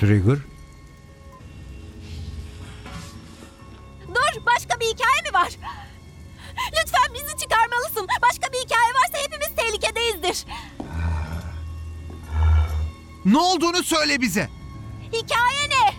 Trigger? Dur, başka bir hikaye mi var? Lütfen bizi çıkarmalısın. Başka bir hikaye varsa hepimiz tehlikedeyizdir. Ne olduğunu söyle bize. Hikaye ne?